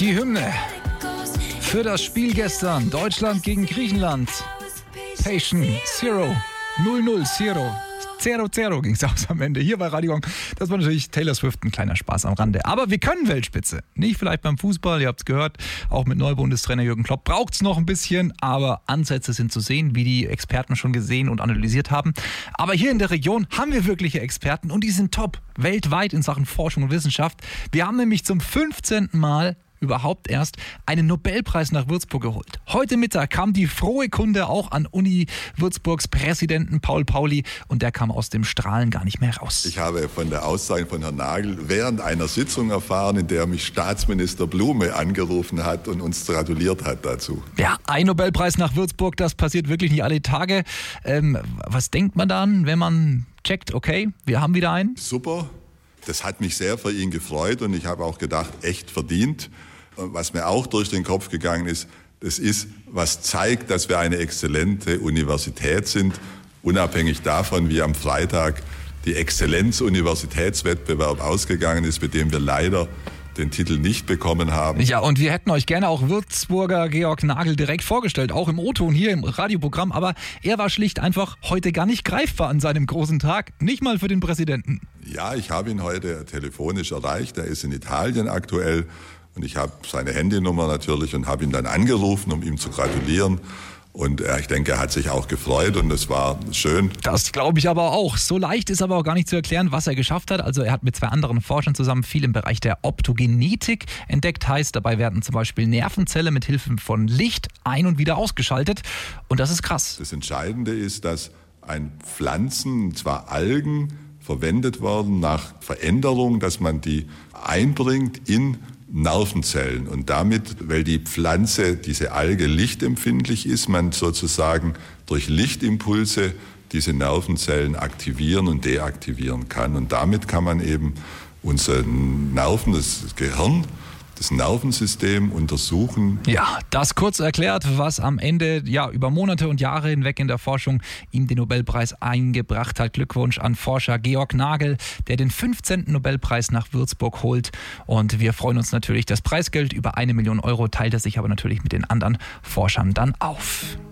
Die Hymne für das Spiel gestern. Deutschland gegen Griechenland. Patient Zero. 0-0, Zero. 0-0 ging es aus am Ende. Hier bei Radio Gong. Das war natürlich Taylor Swift, ein kleiner Spaß am Rande. Aber wir können Weltspitze. Nicht vielleicht beim Fußball, ihr habt es gehört. Auch mit Neubundestrainer Jürgen Klopp braucht es noch ein bisschen. Aber Ansätze sind zu sehen, wie die Experten schon gesehen und analysiert haben. Aber hier in der Region haben wir wirkliche Experten und die sind top. Weltweit in Sachen Forschung und Wissenschaft. Wir haben nämlich zum 15. Mal überhaupt erst einen Nobelpreis nach Würzburg geholt. Heute Mittag kam die frohe Kunde auch an Uni Würzburgs Präsidenten Paul Pauli und der kam aus dem Strahlen gar nicht mehr raus. Ich habe von der Aussage von Herrn Nagel während einer Sitzung erfahren, in der mich Staatsminister Blume angerufen hat und uns gratuliert hat dazu. Ja, ein Nobelpreis nach Würzburg, das passiert wirklich nicht alle Tage. Was denkt man dann, wenn man checkt, okay, wir haben wieder einen? Super, das hat mich sehr für ihn gefreut und ich habe auch gedacht, echt verdient. Was mir auch durch den Kopf gegangen ist, das ist, was zeigt, dass wir eine exzellente Universität sind, unabhängig davon, wie am Freitag die Exzellenz-Universitätswettbewerb ausgegangen ist, mit dem wir leider den Titel nicht bekommen haben. Ja, und wir hätten euch gerne auch Würzburger Georg Nagel direkt vorgestellt, auch im O-Ton hier im Radioprogramm, aber er war schlicht einfach heute gar nicht greifbar an seinem großen Tag, nicht mal für den Präsidenten. Ja, ich habe ihn heute telefonisch erreicht, er ist in Italien aktuell. Und ich habe seine Handynummer natürlich und habe ihn dann angerufen, um ihm zu gratulieren. Und ich denke, er hat sich auch gefreut und es war schön. Das glaube ich aber auch. So leicht ist aber auch gar nicht zu erklären, was er geschafft hat. Also er hat mit 2 anderen Forschern zusammen viel im Bereich der Optogenetik entdeckt. Heißt, dabei werden zum Beispiel Nervenzellen mit Hilfe von Licht ein- und wieder ausgeschaltet. Und das ist krass. Das Entscheidende ist, dass Pflanzen, und zwar Algen, verwendet werden nach Veränderung, dass man die einbringt in Nervenzellen und damit, weil die Pflanze, diese Alge lichtempfindlich ist, man sozusagen durch Lichtimpulse diese Nervenzellen aktivieren und deaktivieren kann. Und damit kann man eben unsere Nerven, das Gehirn, das Nervensystem untersuchen. Ja, das kurz erklärt, was am Ende über Monate und Jahre hinweg in der Forschung ihm den Nobelpreis eingebracht hat. Glückwunsch an Forscher Georg Nagel, der den 15. Nobelpreis nach Würzburg holt. Und wir freuen uns natürlich, das Preisgeld über 1 Million Euro teilt er sich aber natürlich mit den anderen Forschern dann auf.